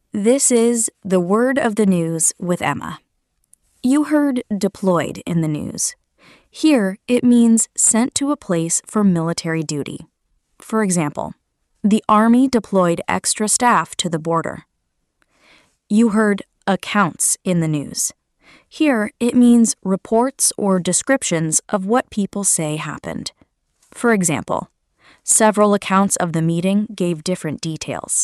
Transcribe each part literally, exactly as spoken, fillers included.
This is the Word of the News with Emma. You heard deployed in the news. Here, it means sent to a place for military duty. For example, the Army deployed extra staff to the border. You heard accounts in the news. Here, it means reports or descriptions of what people say happened. For example, several accounts of the meeting gave different details.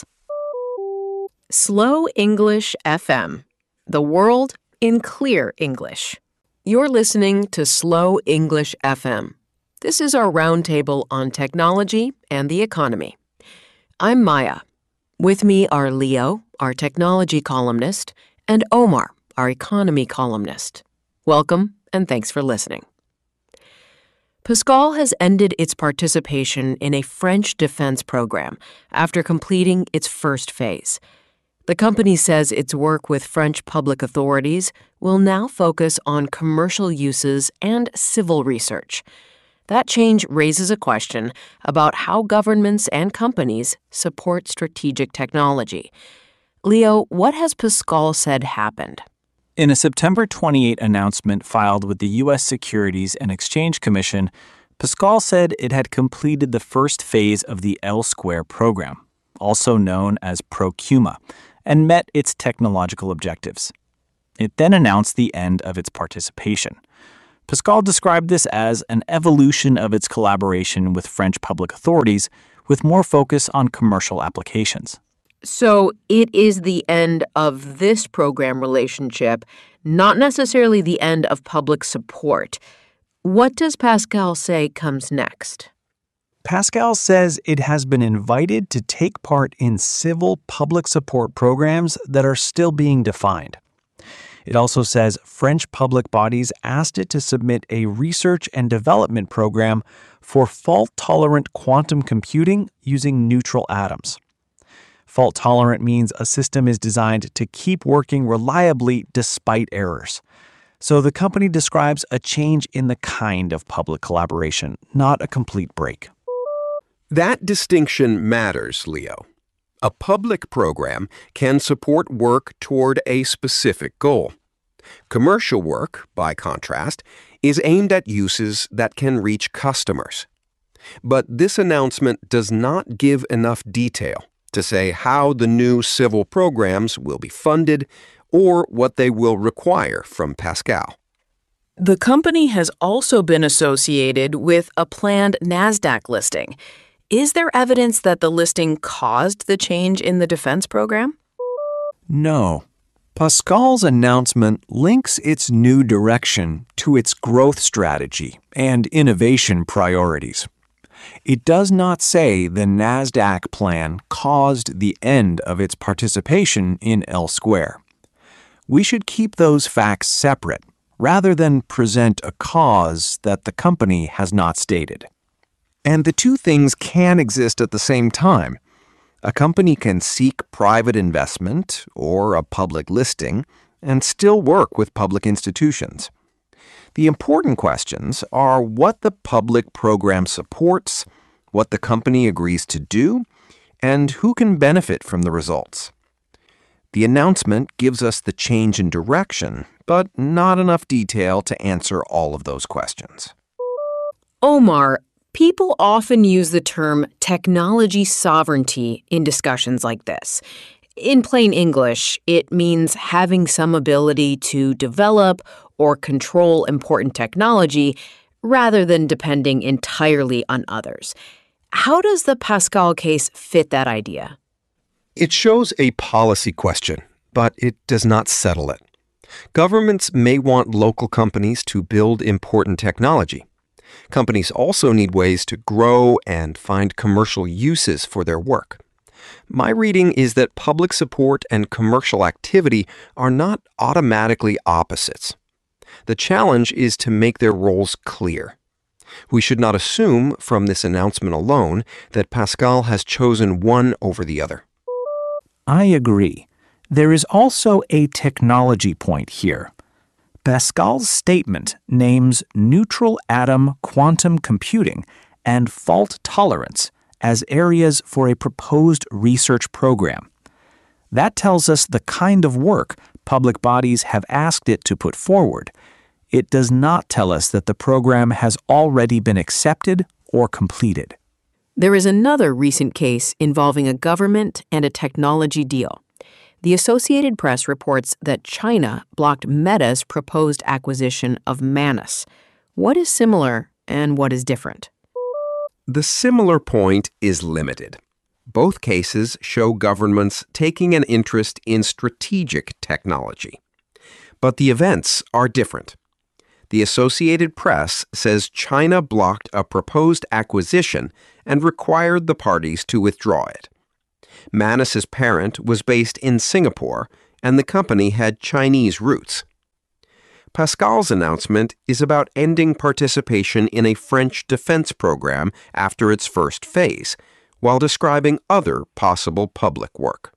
Slow English F M, the world in clear English. You're listening to Slow English F M. This is our roundtable on technology and the economy. I'm Maya. With me are Leo, our technology columnist, and Omar, our economy columnist. Welcome, and thanks for listening. Pascal has ended its participation in a French defense program after completing its first phase. The company says its work with French public authorities will now focus on commercial uses and civil research. That change raises a question about how governments and companies support strategic technology. Leo, what has Pascal said happened? In a September twenty-eighth announcement filed with the U S Securities and Exchange Commission, Pascal said it had completed the first phase of the L Square program, also known as ProCuma, and met its technological objectives. It then announced the end of its participation. Pascal described this as an evolution of its collaboration with French public authorities, with more focus on commercial applications. So it is the end of this program relationship, not necessarily the end of public support. What does Pascal say comes next? Pascal says it has been invited to take part in civil public support programs that are still being defined. It also says French public bodies asked it to submit a research and development program for fault-tolerant quantum computing using neutral atoms. Fault-tolerant means a system is designed to keep working reliably despite errors. So the company describes a change in the kind of public collaboration, not a complete break. That distinction matters, Leo. A public program can support work toward a specific goal. Commercial work, by contrast, is aimed at uses that can reach customers. But this announcement does not give enough detail to say how the new civil programs will be funded or what they will require from Pascal. The company has also been associated with a planned NASDAQ listing. Is there evidence that the listing caused the change in the defense program? No. Pascal's announcement links its new direction to its growth strategy and innovation priorities. It does not say the NASDAQ plan caused the end of its participation in L Square. We should keep those facts separate rather than present a cause that the company has not stated. And the two things can exist at the same time. A company can seek private investment or a public listing and still work with public institutions. The important questions are what the public program supports, what the company agrees to do, and who can benefit from the results. The announcement gives us the change in direction, but not enough detail to answer all of those questions. Omar, people often use the term technology sovereignty in discussions like this. In plain English, it means having some ability to develop or control important technology rather than depending entirely on others. How does the Pascal case fit that idea? It shows a policy question, but it does not settle it. Governments may want local companies to build important technology. Companies also need ways to grow and find commercial uses for their work. My reading is that public support and commercial activity are not automatically opposites. The challenge is to make their roles clear. We should not assume from this announcement alone that Pascal has chosen one over the other. I agree. There is also a technology point here. Pascal's statement names neutral atom quantum computing and fault tolerance as areas for a proposed research program. That tells us the kind of work public bodies have asked it to put forward. It does not tell us that the program has already been accepted or completed. There is another recent case involving a government and a technology deal. The Associated Press reports that China blocked Meta's proposed acquisition of Manus. What is similar and what is different? The similar point is limited. Both cases show governments taking an interest in strategic technology. But the events are different. The Associated Press says China blocked a proposed acquisition and required the parties to withdraw it. Manus's parent was based in Singapore, and the company had Chinese roots. Pascal's announcement is about ending participation in a French defense program after its first phase, while describing other possible public work.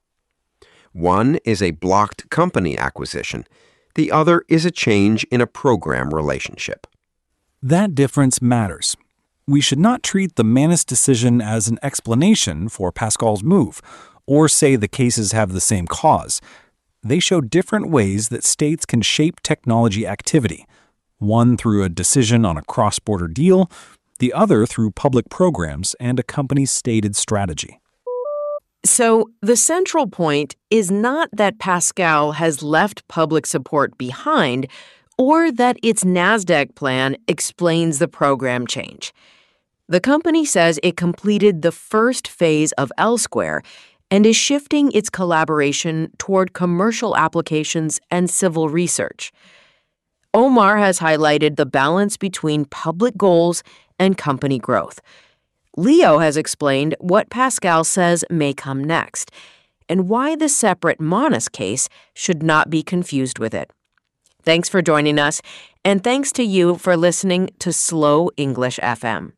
One is a blocked company acquisition. The other is a change in a program relationship. That difference matters. We should not treat the Manus decision as an explanation for Pascal's move, or say the cases have the same cause. They show different ways that states can shape technology activity, one through a decision on a cross-border deal, the other through public programs and a company's stated strategy. So, the central point is not that Pascal has left public support behind or that its NASDAQ plan explains the program change. The company says it completed the first phase of L-Square and is shifting its collaboration toward commercial applications and civil research. Omar has highlighted the balance between public goals and company growth. Leo has explained what Pascal says may come next, and why the separate Manus case should not be confused with it. Thanks for joining us, and thanks to you for listening to Slow English F M.